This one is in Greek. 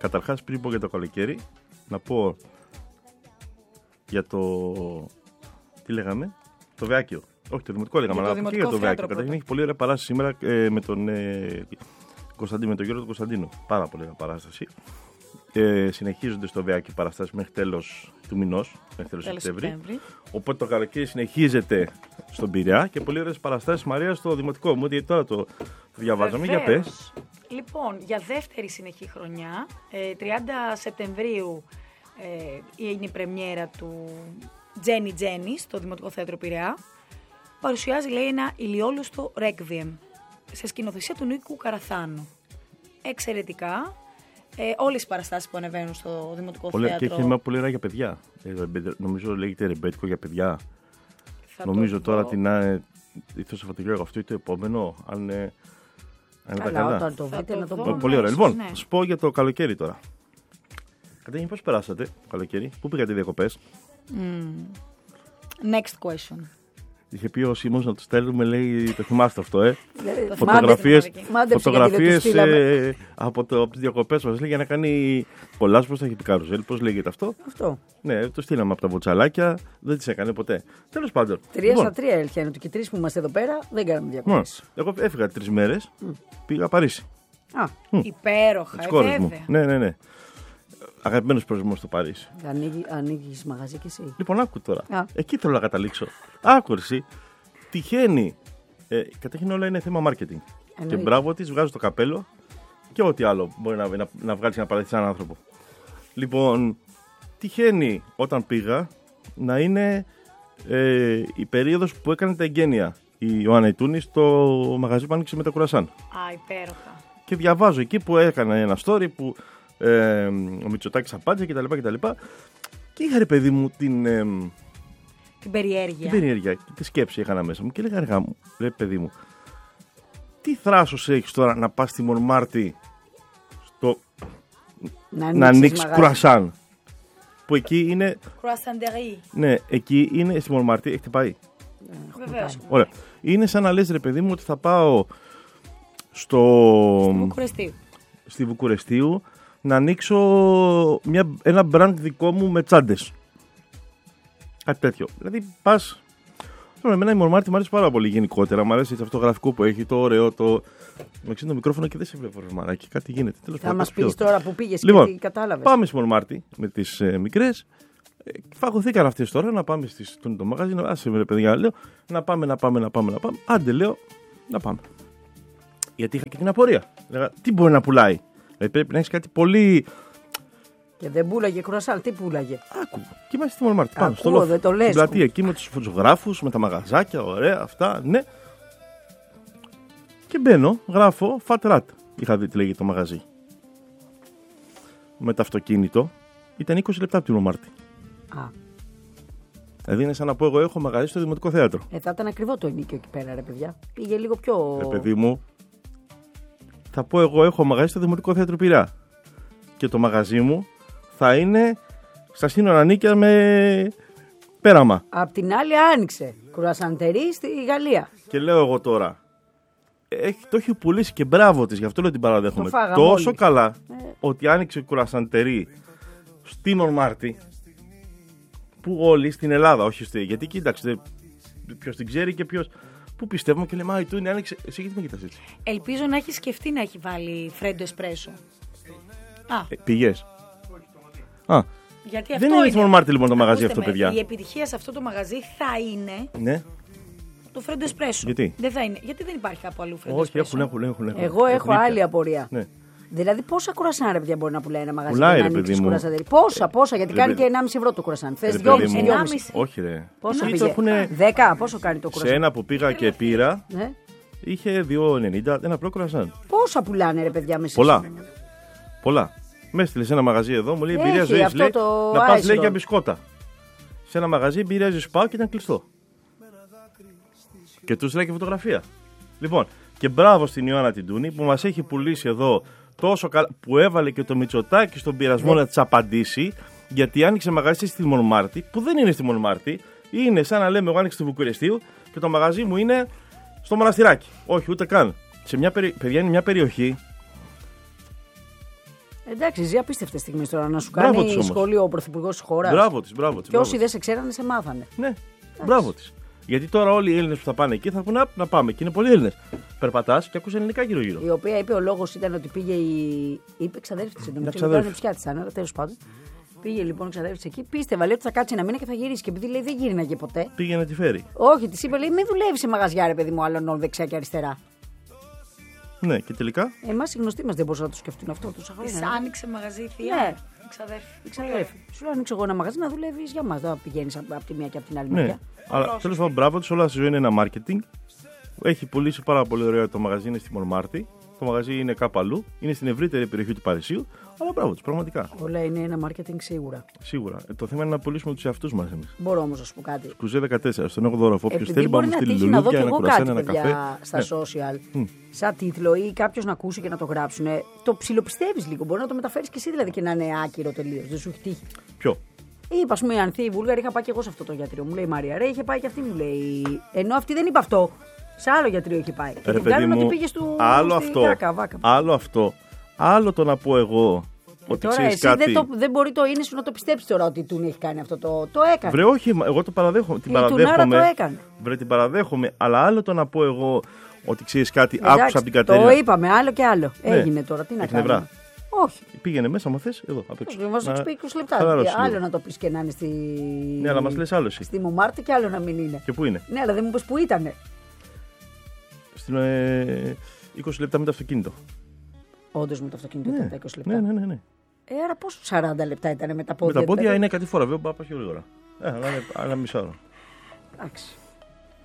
Καταρχάς, πριν πω για το καλοκαίρι, να πω για το. Τι λέγαμε, το Βεάκιο. Όχι, το δημοτικό λέγαμε, αλλά και για το Βεάκιο. Καταρχήν έχει πολύ ωραία παράσταση σήμερα με τον Κωνσταντίνο, με τον Γιώργο του Κωνσταντίνου. Πάρα πολύ ωραία παράσταση. Συνεχίζονται στο Βεάκιο παραστάσεις μέχρι τέλος του μηνός, μέχρι τέλος Σεπτέμβρη. Οπότε το καλοκαίρι συνεχίζεται στον Πειραιά και πολύ ωραίες παραστάσεις Μαρία στο δημοτικό μου, γιατί τώρα το διαβάζαμε. Για πες. Λοιπόν, για δεύτερη συνεχή χρονιά, 30 Σεπτεμβρίου είναι η πρεμιέρα του Τζένι στο Δημοτικό Θέατρο Πειραιά. Παρουσιάζει, λέει, ένα ηλιόλουστο ρέκβιεμ σε σκηνοθεσία του Νίκου Καραθάνου. Εξαιρετικά. Όλες οι παραστάσεις που ανεβαίνουν στο Δημοτικό Θέατρο. Και έχει μια πολύ ωραία για παιδιά. Νομίζω λέγεται ρεμπέτικο για παιδιά. Νομίζω τώρα ή το Σαββατοκύριακο αυτό ή το επόμενο, αν είναι τα καλά. Όταν το βρείτε να το πω. Πολύ ωραία. Λοιπόν, σου πω για το καλοκαίρι τώρα. Καταρχήν, πώς περάσατε το καλοκαίρι, πού πήγατε διακοπές? Next question. Είχε πει ο Σίμος να του στέλνουμε, λέει, το θυμάστε αυτό, Φωτογραφίες από τις διακοπές μας, λέει, για να κάνει πολλά, πώς θα έχει πει Καρουζέλ, πώς λέγεται αυτό. Ναι, το στείλαμε από τα βοτσαλάκια, δεν τις έκανε ποτέ. Τέλος πάντων. 3-3 έλχεται και 3 που είμαστε εδώ πέρα δεν κάναμε διακοπές. Εγώ έφυγα 3 μέρες, πήγα Παρίσι. Υπέροχα, βέβαια. Ναι. Αγαπημένος προορισμός στο Παρίσι. Ανοίγεις μαγαζί κι εσύ? Λοιπόν, άκου τώρα. Εκεί θέλω να καταλήξω. Άκου εσύ. Τυχαίνει. Καταρχήν όλα είναι θέμα marketing. Και μπράβο της, βγάζω το καπέλο και ό,τι άλλο μπορεί να βγάλει να παραδείξει έναν άνθρωπο. Λοιπόν, τυχαίνει όταν πήγα να είναι η περίοδος που έκανε τα εγγένεια η Ιωάννα Ιτούνη στο μαγαζί που άνοιξε με τα κουρασάν. Υπέροχα. Και διαβάζω εκεί που έκανε ένα story που. Ο Μητσοτάκης απάντησε κτλ. Και είχα, ρε παιδί μου, την περιέργεια και τη σκέψη είχα μέσα μου και έλεγα, αργά μου, ρε παιδί μου, τι θράσος έχεις τώρα να πας στη Μονμάρτη να ανοίξεις κουρασάν, που εκεί είναι Κουρασαντερί. Ναι, εκεί είναι στη Μονμάρτη. Έχετε πάει? Βεβαίως. Ωραία. Είναι σαν να λες, ρε παιδί μου, ότι θα πάω στη Βουκουρεστίου να ανοίξω ένα brand δικό μου με τσάντες. Κάτι τέτοιο. Δηλαδή πας. Εμένα η Μονμάρτη μου αρέσει πάρα πολύ γενικότερα. Μου αρέσει αυτό το γραφικό που έχει, το ωραίο, με ξύνει το μικρόφωνο και δεν σε βλέπω, ρε μαράκι. Κάτι γίνεται. Θα μας πεις τώρα που πήγες λοιπόν, και τι κατάλαβες. Πάμε στη Μονμάρτη με τις μικρές. Φαγωθήκαν αυτές τώρα να πάμε στο μαγαζί. Άσε με, ρε παιδιά, λέω. Να πάμε. Άντε, λέω, να πάμε. Γιατί είχα και την απορία. Λέγα, τι μπορεί να πουλάει? Δηλαδή πρέπει να έχει κάτι πολύ. Και δεν πουλάγε κουρασάν, τι πουλάγε? Άκου, και είμαστε στη Μονμάρτη. Πάνω στο λόφο. Στην πλατεία εκεί με τους φωτογράφους, με τα μαγαζάκια, ωραία, αυτά, ναι. Και μπαίνω, γράφω Fat Rat. Είχα δει τι λέγεται το μαγαζί. Με το αυτοκίνητο ήταν 20 λεπτά από τη Μονμάρτη. Δηλαδή είναι σαν να πω εγώ έχω μαγαζί στο Δημοτικό Θέατρο. Θα ήταν ακριβό το ενίκιο εκεί πέρα, ρε παιδιά. Πήγε λίγο πιο. Ρε παιδί μου, θα πω εγώ έχω μαγαζί στο Δημοτικό Θέατρο Πειραιά. Και το μαγαζί μου θα είναι στα σύνορα νίκια με πέραμα. Απ' την άλλη άνοιξε κουρασαντερί στη Γαλλία. Και λέω εγώ τώρα, το έχει πουλήσει και μπράβο της, γι' αυτό λέω την παραδέχομαι. Τόσο όλοι. Καλά ότι άνοιξε κουρασαντερί στη Μονμάρτη, που όλοι στην Ελλάδα, όχι γιατί κοίταξε, ποιος την ξέρει και ποιος. Πού πιστεύουμε και λέμε, του είναι άνοιξε. Εσύ γιατί με κοιτάς έτσι? Ελπίζω να έχει σκεφτεί να έχει βάλει φρέντο εσπρέσο. Πήγες? Γιατί δεν είναι στη Μονμάρτη λοιπόν το μαγαζί αυτό, παιδιά. Η επιτυχία σε αυτό το μαγαζί θα είναι. Ναι. Το φρέντο εσπρέσο. Γιατί? Δεν θα είναι. Γιατί δεν υπάρχει κάπου αλλού φρέντο εσπρέσο? Όχι, έχουν. Εγώ έχω άλλη απορία. Ναι. Δηλαδή, πόσα κουρασάν, ρε παιδιά, μπορεί να πουλάει ένα μαγαζί? Πουλάει, ρε παιδί μου. Πόσα, γιατί κάνει και 1,5 ευρώ το κουρασάν. Θες 2,5. Όχι, ρε. Πόσο πήγε? 10, πόσο κάνει το κουρασάν? Σε ένα που πήγα και πήρα, είχε 2,90 ένα απλό κουρασάν. Πόσα πουλάνε, ρε παιδιά, μέσα? Πολλά. Με έστειλε σε ένα μαγαζί εδώ, μου λέει εμπειρία ζωής. Να πας, λέει, για μπισκότα. Σε ένα μαγαζί εμπειρία ζωής πάω και ήταν κλειστό. Και τους λέει και φωτογραφία. Λοιπόν, και μπράβο στην Ιωάννα την Τούνη που μας έχει πουλήσει εδώ τόσο καλά, που έβαλε και το Μητσοτάκη στον πειρασμό να της απαντήσει, γιατί άνοιξε μαγαζί στη Μονμάρτη, που δεν είναι στη Μονμάρτη, είναι σαν να λέμε εγώ άνοιξε στη Βουκουρεστίου και το μαγαζί μου είναι στο Μοναστηράκι. Όχι, ούτε καν. Παιδιά, είναι μια περιοχή. Εντάξει, ζει απίστευτες στιγμές τώρα. Να σου κάνει σχόλιο ο πρωθυπουργός της χώρας. Μπράβο της. Και όσοι δεν σε ξέρανε, σε μάθανε. Ναι, μπράβο της. Γιατί τώρα όλοι οι Έλληνες που θα πάνε εκεί θα πούνε να πάμε. Και είναι πολλοί Έλληνες. Περπατάς και ακούς ελληνικά γύρω-γύρω. Η οποία είπε ο λόγος ήταν ότι πήγε είπε ξαδέρφη της εντωμεταξύ. Δεν είναι ψιά της, τέλος πάντων. Πήγε λοιπόν η ξαδέρφη της εκεί, πίστευα λέει ότι θα κάτσει ένα μήνα και θα γυρίσει. Και επειδή λέει δεν γύριναγε ποτέ. Πήγε να τη φέρει. Όχι, της είπε λέει μην δουλεύει σε μαγαζιά ρε παιδί μου, άλλον όλο δεξιά και αριστερά. Ναι, και τελικά. Εμάς οι γνωστοί μας δεν μπορούσαν να το σκεφτούν αυτό τόσα χρόνια. Της άνοιξε μαγαζί η θεία. Ναι. Η ξαδέρφη. Σου λέω ανοίξω εγώ ένα μαγαζί να δουλεύεις για μας. Δεν πηγαίνεις από τη μία και από την άλλη ναι. μεριά. Αλλά τέλος πάντων, μπράβο της, όλα στη ζωή είναι ένα marketing. Έχει πουλήσει πάρα πολύ ωραία το μαγαζί, είναι στη Μονμάρτη. Το μαγαζί είναι κάπου αλλού. Είναι στην ευρύτερη περιοχή του Παρισιού. Αλλά μπράβο της, πραγματικά. Όλα είναι ένα marketing σίγουρα. Σίγουρα. Το θέμα είναι να πουλήσουμε τους εαυτούς μας εμείς. Μπορώ όμως να σου πω κάτι. Κουζέ 14, στον 8ο όροφο. Όποιος θέλει μπορεί να τύχει να δω και εγώ κάτι παιδιά, στα social, σαν τίτλο ή κάποιος να ακούσει και να το γράψουν. Το ψιλοπιστεύεις λίγο. Μπορεί να το μεταφέρεις και εσύ δηλαδή και να είναι άκυρο τελείως. Δεν σου έχει τύχει. Ποιο? Είπα, α πούμε, η Ανθή, η Βούλγαρη, είχα πάει και εγώ σε αυτό το γιατρείο. Μου λέει η Μαρία, ρε, είχε πάει και αυτή μου λέει. Ενώ αυτή δεν είπε αυτό. Σε άλλο γιατρείο είχε πάει. Και την κάνουν ότι πήγε στο. Άλλο αυτό. Βάκα. Άλλο αυτό. Άλλο το να πω εγώ. Ότι τώρα εσύ κάτι... δεν μπορεί το είναι σου να το πιστέψει τώρα ότι του έχει κάνει αυτό. Το έκανε. Βρε, όχι, εγώ το παραδέχομαι. Την παραδέχομαι. Το έκανε. Βρε, την παραδέχομαι. Αλλά άλλο το να πω εγώ ότι ξέρει κάτι, άκουσα από την Κατερίνα. Το είπαμε, άλλο και άλλο. Ναι. Έγινε τώρα. Τι να κάνουμε. Όχι. Πήγαινε μέσα, άμα θες, εδώ απ' έξω. Μα σου πει 20 λεπτά. Άλλο να το πει και να είναι στη. Ναι, αλλά μα λες άλλο εσύ. Στη Μονμάρτη και άλλο να μην είναι. Και πού είναι? Ναι, αλλά δεν μου πει που ήτανε. Στην 20 λεπτά με το αυτοκίνητο. Όντως με το αυτοκίνητο ήταν τα 20 λεπτά. Ναι. Άρα πόσο 40 λεπτά ήταν με τα πόδια. Με τα πόδια είναι κάτι φορά, βέβαια, πάω πιο γρήγορα. Ένα μισό ώρα. Εντάξει.